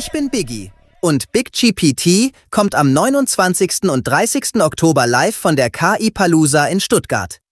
Ich bin Biggie und BigGPT kommt am 29. und 30. Oktober live von der KI Palooza in Stuttgart.